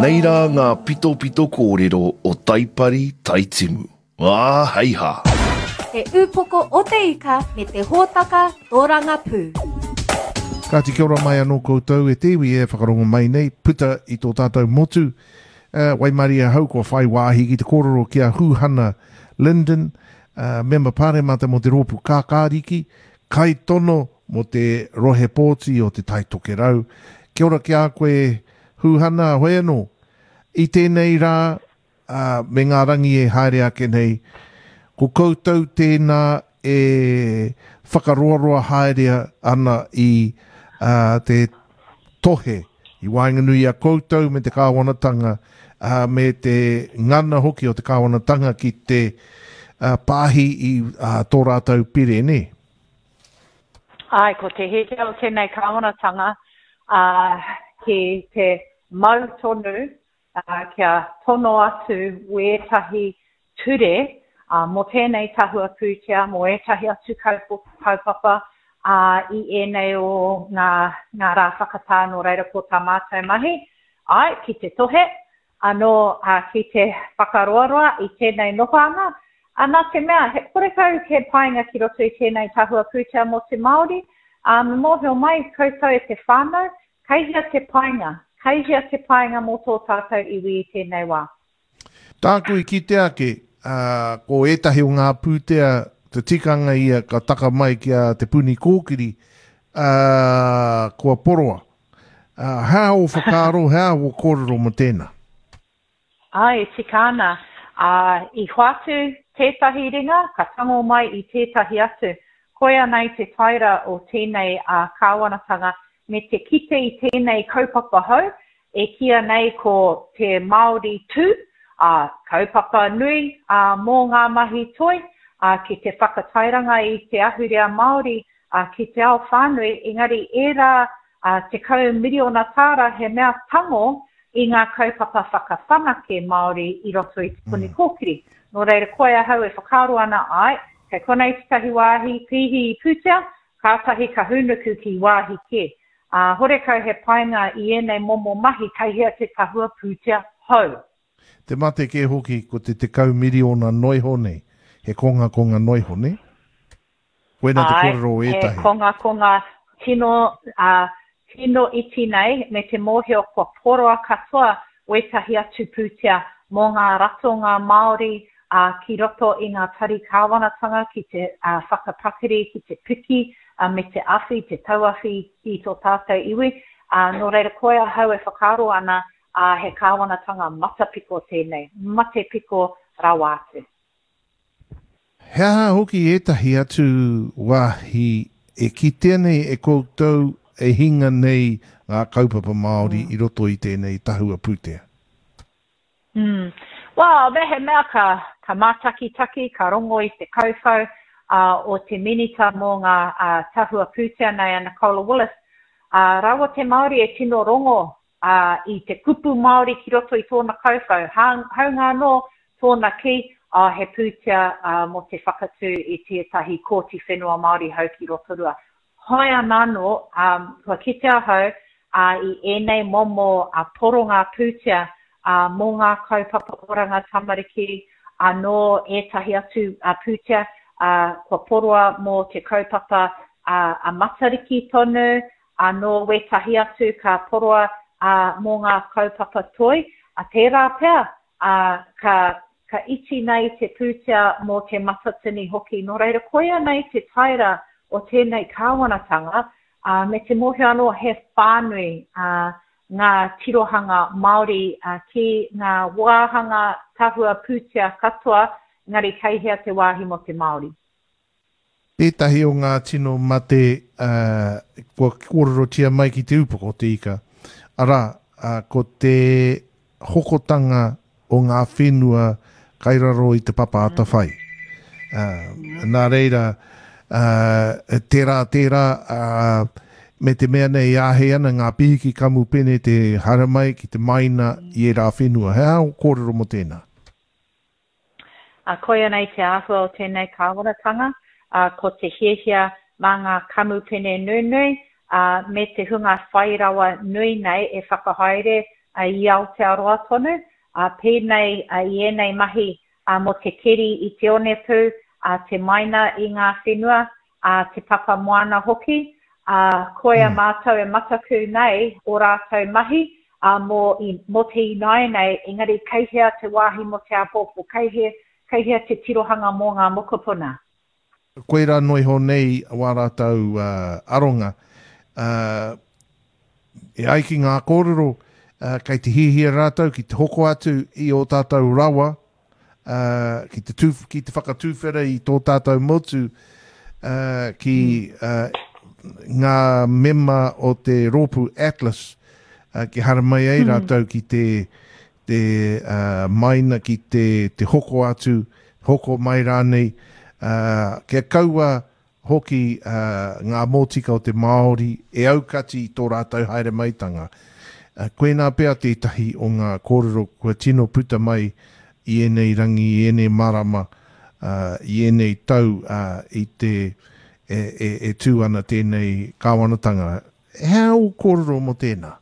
Nei rā ngā pito pito kōrero o Taipari Taitimu. Wā hei ha. Te upoko o te ika me te hōtaka tōranga pū. Ka te kia ora mai anō koutou e tewi e whakarongo mai nei, puta i tō tātou motu. Waimaria hau kua whai wāhi ki te kōrero kia Huhana Linden, member pāremata mo te rōpu kākāriki, kai tono mo te rohe pōti o te taitoke rau. Kia ora ki a koe Huhana, hoi anō. I tēnei rā, me ngā rangi e haere ake nei, ko koutou tēnā e whakaroaroa haerea ana i te tohe, i wainganui a koutou me te kāwanatanga, me te ngana hoki o te kāwanatanga ki te pāhi i tō rātou pire, ne? Ai, ko te heke o tēnei kāwanatanga, ki te mau tonu, kia tono atu wētahi ture, mo tēnei tahua pūtea, mo ētahi atu kaupapa, i ēnei o ngā rā whakatāno reira ko tā mātou mahi. Ai, ki te tohe, anō ki te whakaroaroa i tēnei nohoanga, nā te mea, he korekau ke painga ki roto i tēnei tahua pūtea mo te Māori, mōhio mai koutou e te whānau, kaihia te painga mō tō tātou iwi i tēnei wā. Tāku i ki te ake, ko ētahi o ngā pūtea, te tikanga ia ka taka mai ki a te puni kōkiri, kua poroa. Hea o whakaro, hea o kōrero mo tēnā? Ai, tikana, i hoatu tētahi ringa, ka tango mai i tētahi atu. Koia nei te taira o tēnei kāwanatanga, me te kite i tēnei kaupapa hau, e kia nei ko te Māori tū, kaupapa nui mō ngā mahi toi, ki te whakatairanga i te ahurea Māori, ki te ao whānui, engari era te kau miriona tāra he mea tango i ngā kaupapa whakawhanake Māori i roto i te puni kōkiri. Nō reira koia hau e whakaro ana ai, kei konei titahi wāhi pihi i pūtea, kātahi ka hunuku ki wāhi ke. Horekau he painga i ēnei momo mahi kaihia te tahua pūtea hau. Te mate ke hoki ko te kau miriona noiho nei, he konga noiho nei? Koena te kōrero ētahi. He konga tino iti nei, me te mōhio kua poroa katoa wetahi atu pūtea mō ngā ratonga Māori, ki roto i ngā tari kāwanatanga, ki te whakapakiri, ki te piki, me te awhi, te tauawhi i tō tātou iwi. Nō reira koia hau e whakaro ana he kāwanatanga matapiko tēnei, mate piko rawātu. Hea hoki ētahi atu wāhi e ki tēnei e koutou e hinga nei ngā kaupapa Māori i roto i tēnei tahua pūtea? Me he mea ka mātaki-taki, ka rongo i te kauwhau, o te minita mō ngā tahua pūtea nei a Nicola Willis. Rawa te Māori e tino rongo i te kupu Māori ki roto i tōna kauwhau. Hau ngā no tōna ki he pūtea mo te whakatū i tētahi kōti whenua Māori hau ki roto rua. Hoi anano, kua kite ahau i ēnei momo poronga pūtea mō ngā kaupapa oranga tamariki, anō ētahi atu pūtea, kua poroa mō te kaupapa a matariki tonu, anō wetahi atu ka poroa mō ngā kaupapa toi, tērā pēr, ka iti nei te pūtea mō te matatini hoki. Nō reira koia nei te taira o tēnei kāwanatanga, me te mohi anō he whānui ngā tirohanga Māori ki ngā wāhanga tahua pūtea katoa, ngari kaihia te wāhi mo te Māori. Tētahi o ngā tino mate kua kōrero mai ki te upoko te ika. Ara, ko te hokotanga o ngā whenua kairaro i te papa atawhai. Nā reira, tērā, me te mea nei āhe ana ngā pihiki kamu pene te haramai ki te maina i e rā whenua. Hea o kōrero mo tēnā? Koia nei te āhua o tēnei kāwanatanga, ko te hiehia mā ngā kamu pene nui, me te hunga whairawa nui nei e whakahaere I Aotearoa tonu, pēnei i enei mahi mo te keri i te one pū, te maina i ngā whenua, te papa moana hoki, koia mātou e mataku nei o rātou mahi, mo te inai nei, engari kaihea te wāhi mo te apopo, kaihea te tirohanga mō ngā mokopuna. Koe rā noi ho nei wā rātou aronga, e ai ki ngā kōrero, kei te hihia rātou, ki te hoko atu i o tātou rawa, ki te whakatūwhera i tō tātou motu, ki ngā mema o te rōpu Atlas, ki hara mai ai rātou ki te maina, ki te hoko atu, hoko mai rānei, kia kaua hoki ngā mōtika o te Māori e aukati i tō rātou haere maitanga. Koe nā pēr tētahi o ngā kōrero kua tino puta mai i enei rangi, i enei marama, i enei tau i te e tū ana tēnei kāwanatanga. Hau kōrero mo tēnā?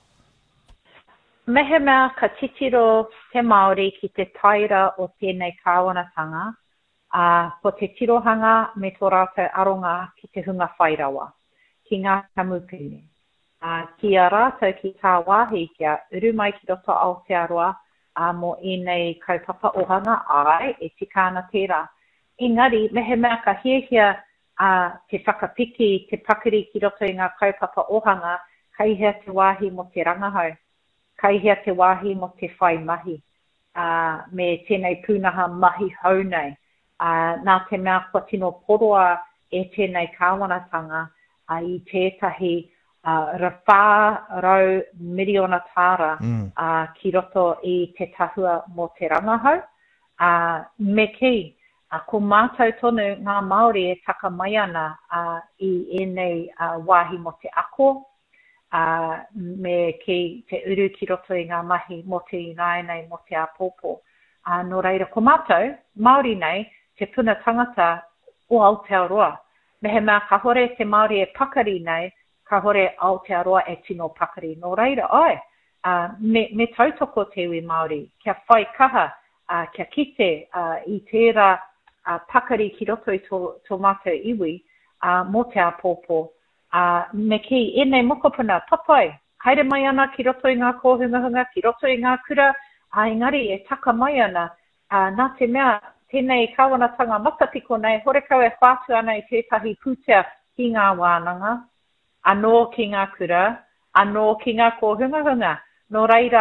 Mehe mea ka titiro te Māori ki te taira o tēnei kāwanatanga, ko te tirohanga me tō rātou aronga ki te hunga whairawa, ki ngā kamupene. Ki a rātou ki tā wāhi kia uru mai ki roto Aotearoa mo enei kaupapa ohanga ai e tika ana tērā. Engari, mehe mea ka hiehia te whakapiki, te pakiri ki roto i ngā kaupapa ohanga, kaihea te wāhi mo te rangahau, kaihea te wāhi mo te whai mahi, me tēnei pūnaha mahi hau nei. Nā te mea kua tino poroa e tēnei kāwanatanga i tētahi rā rau miriona tāra ki roto i te tahua mo te rangahau. Me ki, ko mātou tonu ngā Māori e taka mai ana i enei wāhi mo te ako, me ki te uru ki roto i ngā mahi mo te inai nei mo te apopo. Nō reira, ko mātou, Māori nei, te puna tangata o Aotearoa. Mehe mea ka hore te Māori e pakari nei, ka hore Aotearoa e tino pakari. Nō reira, me tautoko te iwi Māori, kia whai kaha, kia kite i tērā pakari ki roto i tō mātou iwi, mō te apopo. Me ki enei mokopuna, papai, haere mai ana ki roto i ngā kōhungahunga, ki roto i ngā kura, engari e taka mai ana, nā te mea, tēnei kāwanatanga matapiko nei, horekau e whātu ana i tētahi pūtea ki ngā wānanga, anō ki ngā kura, anō ki ngā kōhungahunga. Nō reira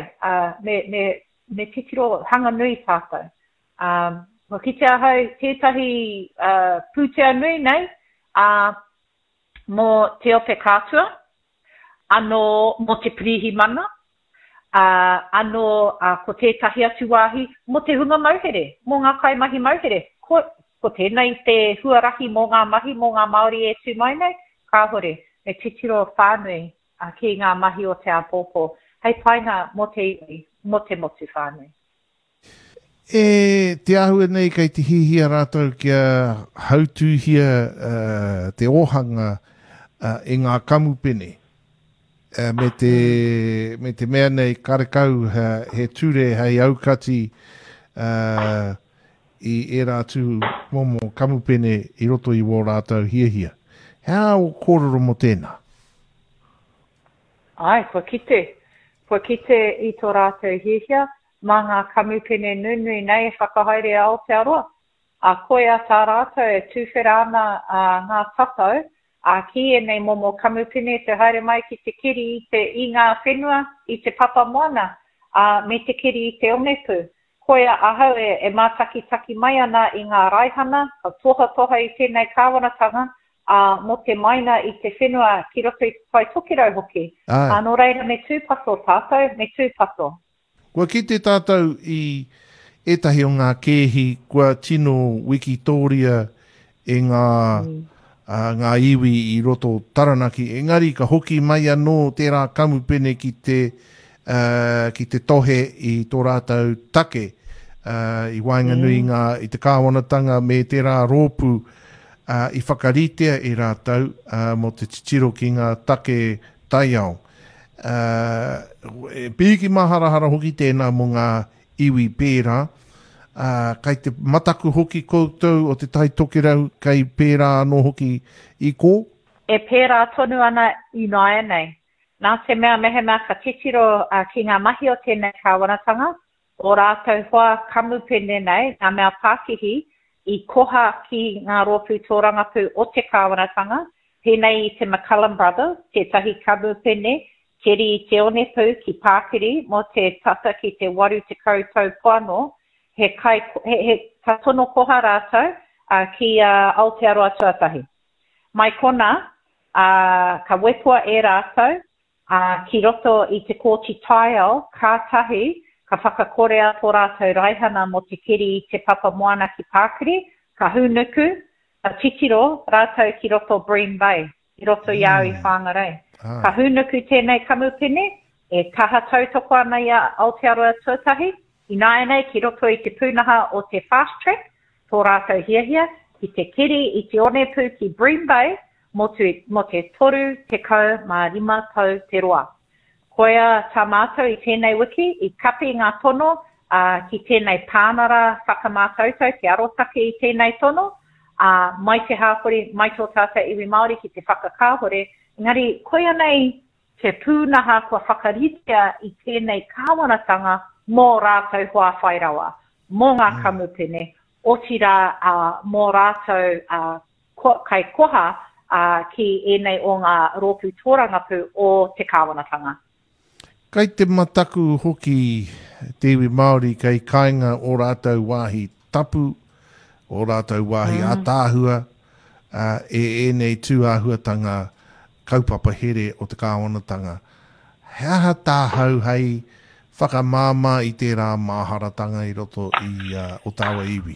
me titiro hanga nui tātou. Mo ki te ahau tētahi pūtea nui nei, mo te ope kātua, anō mo te prihi mana, anō ko tētahi atu wāhi, mo te hunga mauhere, mō ngā kai mahi mauhere. Ko tēnei te huarahi mō ngā mahi, mō ngā Māori e tū mai nei, ka hore, me titiro whānui ki ngā mahi o te apopo. Hei painga mo te iwi, mo te motu whānui. E te ahua nei kei te hihia rātou kia hautuhia te ohanga e ngā kamupene. Me te mea nei karekau he ture hei aukati i e rātu momo kamupene i roto i wō rātou hiahia. Hau kōrero mo tēnā? Ai, kua kite i tō rātou hiahia, mā ngā kamupene nunui nei e whakahaere a Aotearoa. Koea tā rātou e tūwhera ana ngā tatau, ki e nei momo kamupene te haere mai ki te kiri i ngā whenua, i te papa moana, me te kiri i te onepu. Koea ahau e mātaki mai ana i ngā raihana, toha i tēnei kāwanatanga, mo te maina i te whenua ki roto i te whai tokirau hoki. Nō reira me tūpato tātou, me tūpato. Kua ki te tātou i etahi o ngā kēhi, kua tino Wikitoria e ngā iwi i roto Taranaki. Engari ka hoki mai anō tērā kamupene ki te tohe i tō rātou take i Wainganui i te kāwanatanga me tērā rōpu i whakaritea i rātou mo te titiro ki ngā take taiao. Piki maharahara hoki tēnā mo ngā iwi pērā. Kai te mataku hoki koutou o te tai tokerau kai pērā anō hoki I kō? E pērā tonu ana I noia nei. Nā te mea mehemea ka titiro ki ngā mahi o tēnei kāwanatanga, o rātou hoa kamupene nei, ngā mea Pākihi, I koha ki ngā rōpū tōrangapū o te kāwanatanga, pēnei I te McCullum Brothers, tētahi kamupene, keri I te one pū ki Pākiri, mo te tata ki te waru te koutou poano, he ka tono koha rātou ki Aotearoa tuatahi. Mai kona, ka wepua e rātou, ki roto I te kōti taiao, kātahi, ka whakakorea tō rātou raihana mo te keri I te papa moana ki Pākiri, ka hunuku, ka titiro rātou ki roto Bream Bay, I roto iau I whāngarei. Ka hunuku tēnei kamupene, e kaha tautoko ana I Aotearoa tuatahi, I nāia nei ki roto I te pūnaha o te fast track, tō rātou hiahia, ki te keri I te one pū ki Bream Bay, mo te toru te kau mā 5 tau te roa. Koia tā mātou I tēnei wiki, I kapi ngā tono ki tēnei pānara whakamātautau, te arotake I tēnei tono, mai te hāpori, mai tō tātou iwi Māori ki te whakakāhore, engari koia nei te pūnaha kua whakaritea I tēnei kāwanatanga mō rātou hoa whairawa, mō ngā kamupene, o tira mō rātou kai koha ki enei o ngā rōpū tōrangapū o te kāwanatanga. Kai te mataku hoki te iwi Māori kai kāinga o rātou wāhi tapu, o rātou wāhi atāhua, enei tūāhuatanga kaupapa here o te kāwanatanga. Hea tāhau hei whakamāma I tērā māharatanga I roto I o tāua iwi?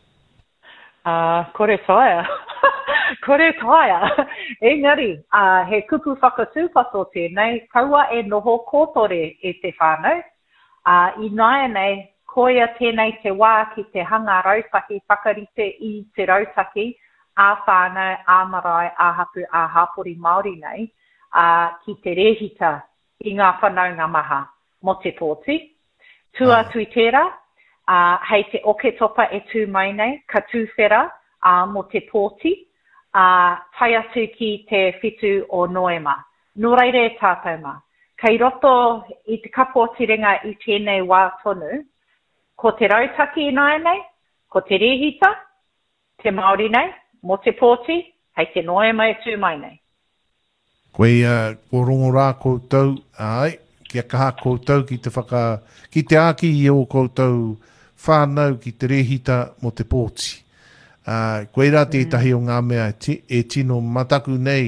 Kore taia. Kore taia. Engari, he kupu whakatūpato tēnei, kaua e noho kōtore e te whānau. I nāia nei, koia tēnei te wā ki te hanga rautaki, whakarite I te rautaki, a whānau, a marae, a hapu, a hāpori Māori nei, ki te rehita I ngā whanaunga maha mo te pōti. Tua tui tērā, hei te oke topa e tū mai nei, ka tūwhera mo te pōti, tai atu ki te whitu o Noema. Nō reire tātou mā. Kei roto I te kapo tiringa I tēnei wā tonu, ko te rautaki I nāia nei, ko te rehita, te Māori nei, mo te pōti, hei te Noema e tū mai nei. Koe ko rongo rā koutou, ai, kia kaha koutou ki te aki I o koutou whānau ki te rehita mo te pōti. Koe rā tētahi o ngā mea e tino mataku nei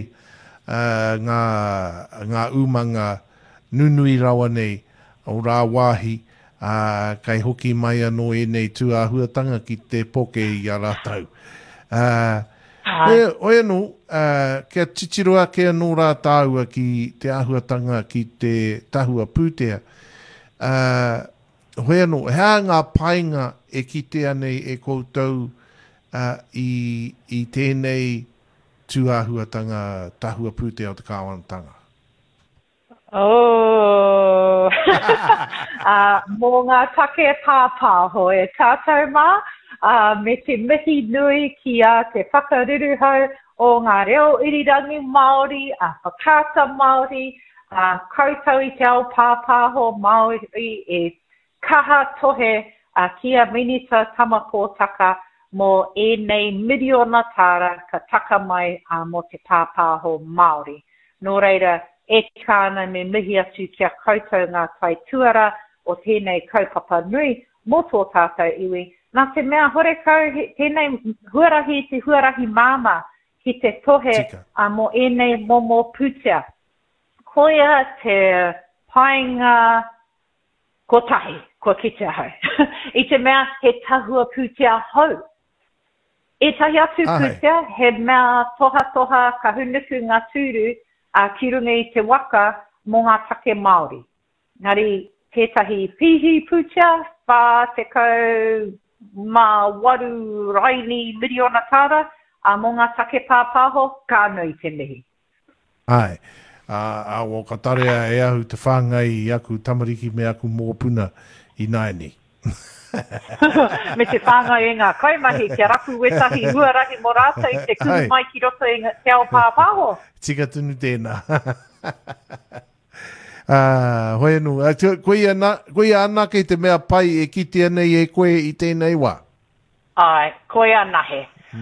ngā umanga nunui rawa nei o rā wāhi kai hoki mai anō e nei tūāhuatanga ki te poke I a rātau. Oia no, kia titiroa kia nō rā tāua ki te āhuatanga ki te tahua pūtea. Hoi anō, hea ngā painga e kitea nei e koutou I tēnei tūāhuatanga tahua pūtea o te kāwanatanga? Mō ngā take pāpāho e tātou mā, me te mihi nui ki te whakariruhau o ngā reo irirangi Māori, whakata Māori, koutou I te ao pāpāho Māori e kaha tohe kia minita tamapōtaka mō enei miriona tāra ka taka mai mō te pāpāho Māori. Nō reira, e kāna me mihi atu kia koutou ngā tai tuara o tēnei kaupapa nui mō tō tātou iwi. Nā te mea hore kau tēnei huarahi te huarahi māma ki te tohe mō enei momo pūtea. Koia te painga kotahi, ko kitea hau. I te mea he tahua pūtea hau. E tahi atu pūtea, he mea toha ka hunuku ngā tūru ki runga I te waka mō ngā take Māori. Ngari, tētahi pihi pūtea, whā te kau mā waru raini miriona tāra, mō ngā take pāpāho, ka nui te mihi. Ai, A o ka tarea e ahu te whāngai i aku tamariki me aku mōpuna I naini. Me te whāngai e ngā kaimahi, kia raku wetahi huarahi mo rātou I te kunu mai ki roto I te ao pāpāho. Tika tunu tēnā. Hoi anu, koe ana kei te mea pai e kiti nei e koe I tēnei wā? Ai, koe anahe.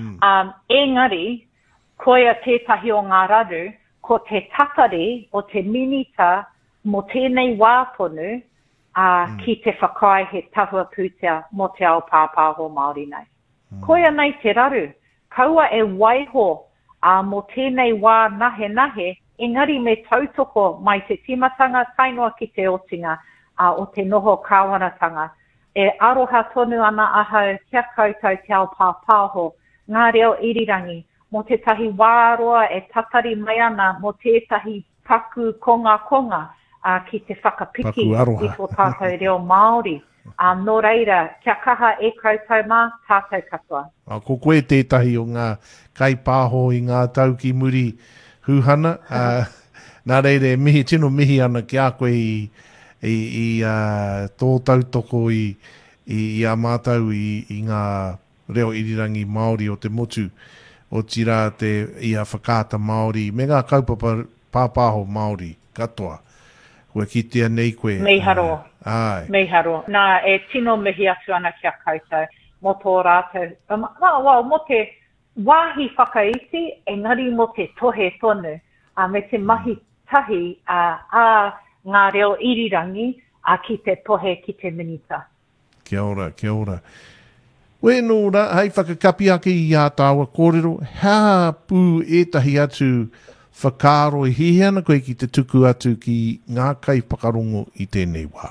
Engari, koe a tētahi o ngā raru, ko te takari o te minita mo tēnei wāponu, ki te whakai he tahua pūtea mo te ao pāpāho Māori nei. Koia nei te raru, kaua e waiho mo tēnei wā nahe, engari me tautoko mai te timatanga kainoa ki te otinga o te noho kāwanatanga. E aroha tonu ana ahau kia koutou te ao pāpāho, ngā reo irirangi, mo te tahi wāroa e tatari mai ana mo tētahi paku konga, ki te whakapiki I tō tātou reo Māori. Nō reira, kia kaha e koutou mā, tātou katoa. Ko koe tētahi o ngā kaipāho I ngā tau ki muri huhana. Nā reire, tino mihi ana ki a koe I tō tautoko I a mātau I ngā reo irirangi Māori o te motu o tira I a whakāta Māori. Me ngā kaupapa pāpāho Māori, katoa. Kua kitea nei koe. Meiharo. Meiharo. Nā e tino mihi atu ana kia koutou mo tō rātou. Mo te wāhi whakaiti, engari mo te tohe tonu, me te mahi tahi ngā reo irirangi ki te tohe ki te minita. Kia ora, kia ora. Oe nō ra, hei whakakapi ake I a tāua kōrero, hea pū etahi atu whakaro I hihi ana koe ki te tuku atu ki ngā kai whakarongo I tēnei wā?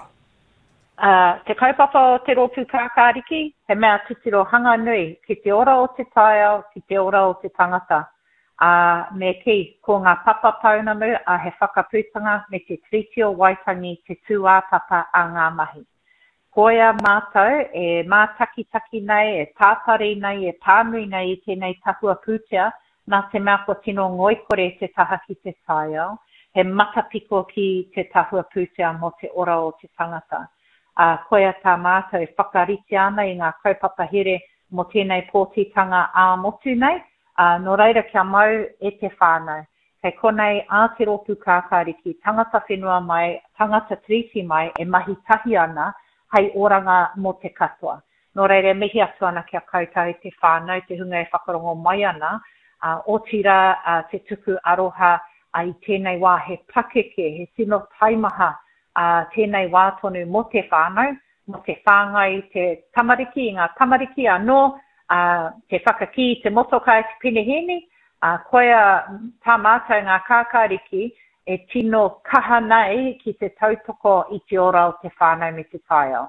Te kaupapa o te rōpū kākāriki, he mea titiro hanga nui ki te ora o te taiao, ki te ora o te tangata. Me ki, ko ngā papa paunamu he whakapūtanga me te triti o waitangi te tūāpapa a ngā mahi. Koia mātou e mātaki nei, e tātari nei, e pānui nei I tēnei tahua pūtea, nā te mea ko tino ngoikore te taha ki te taiao, he matapiko ki te tahua pūtea mo te ora o te tangata. Koia tā mātou e whakariti ana I ngā kaupapa here mo tēnei pōtitanga motu nei, no reira kia mau e te whānau. Kei konei te rōpū kākāriki, tangata whenua mai, tangata triti mai, e mahi tahi ana, hei oranga mo te katoa. No reira mihi atu ana kia koutou te whānau, te hunga e whakarongo mai ana, o tira te tuku aroha I tēnei wā he pakeke, he tino taimaha tēnei wā tonu mo te whānau, mo te whāngai, te tamariki, ngā tamariki anō, te whakaki, te motokai, te pinehini, koia tā mātou ngā kākāriki e tino kaha nei ki te tautoko I te ora o te whānau me te taiao.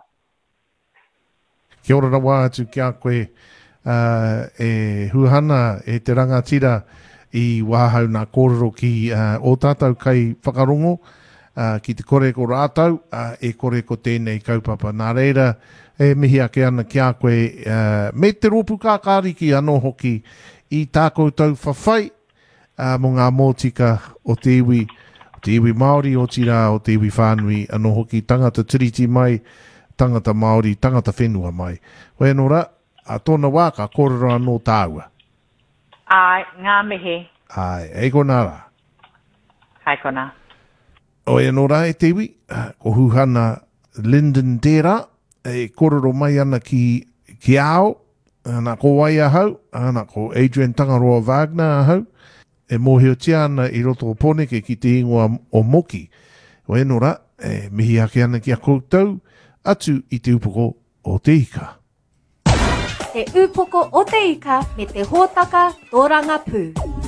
Kia ora rawa atu kia koe e huhana e te rangatira I wāhau nā kōrero ki o tātou kai whakarongo ki te kore ko rātou e kore ko tēnei kaupapa. Nā reira e mihi ake ana kia koe me te rōpū kākāriki anō hoki I tā koutou whawhai mo ngā mōtika o te iwi Māori o tira o te iwi whānui anō hoki tangata tiriti mai, tangata Māori, tangata whenua mai. Hoi anō ra, a tōna wā ka kōrero anō tāua. Ai, ngā mihi. Ai, e kona rā. Hai kona. Oi anō rā e te iwi, ko huhana Lyndon tērā, e kōrero mai ana ki ao, ana ko Waia hau, ana ko Adrian Tangaroa Wagner hau, e mōhio tia ana I roto o Poneke ki te ingoa o Moki. Oi anō rā, e mihi ake ana ki a koutou, atu I te upoko o te ika. Te upoko o te ika me te hōtaka tōranga pū.